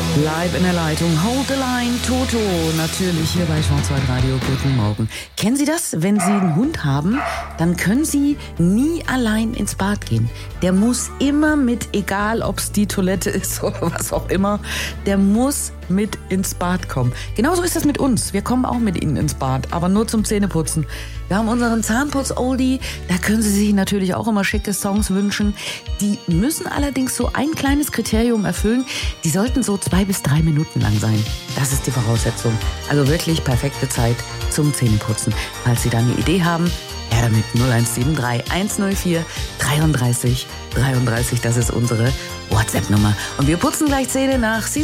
Live in der Leitung, Hold the Line, Toto, natürlich hier bei Schwarzwaldradio. Guten Morgen. Kennen Sie das? Wenn Sie einen Hund haben, dann können Sie nie allein ins Bad gehen. Der muss immer mit, egal ob es die Toilette ist oder was auch immer, der muss mit ins Bad kommen. Genauso ist das mit uns. Wir kommen auch mit Ihnen ins Bad, aber nur zum Zähneputzen. Wir haben unseren Zahnputz-Oldie, da können Sie sich natürlich auch immer schicke Songs wünschen. Die müssen allerdings so ein kleines Kriterium erfüllen. Die sollten so 2 bis 3 Minuten lang sein. Das ist die Voraussetzung. Also wirklich perfekte Zeit zum Zähneputzen. Falls Sie da eine Idee haben, her damit 0173 104 33 33. Das ist unsere WhatsApp-Nummer. Und wir putzen gleich Zähne nach